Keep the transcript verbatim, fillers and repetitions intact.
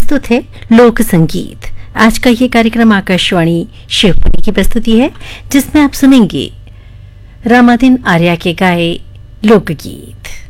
प्रस्तुत है लोक संगीत। आज का ये कार्यक्रम आकाशवाणी शिवपुरी की प्रस्तुति है, जिसमें आप सुनेंगे रामाधीन आर्या के गाए लोकगीत।